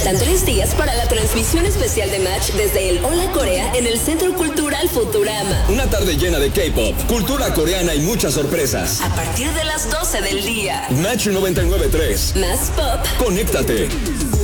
Faltan 3 días para la transmisión especial de Match desde el Hola Corea en el Centro Cultural Futurama. Una tarde llena de K-pop, cultura coreana y muchas sorpresas. A partir de las 12 del día. Match 99.3. Más pop. Conéctate.